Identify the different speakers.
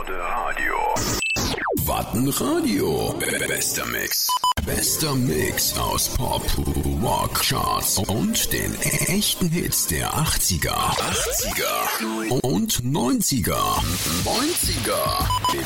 Speaker 1: Wattenradio. Bester Mix. Bester Mix aus Pop, Rock, Charts und den echten Hits der 80er und 90er. Mit